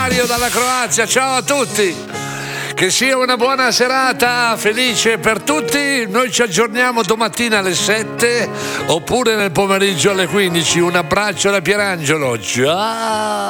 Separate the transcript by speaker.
Speaker 1: Mario dalla Croazia, ciao a tutti. Che sia una buona serata felice per tutti. Noi ci aggiorniamo domattina alle 7 oppure nel pomeriggio alle 15. Un abbraccio da Pierangelo. Ciao.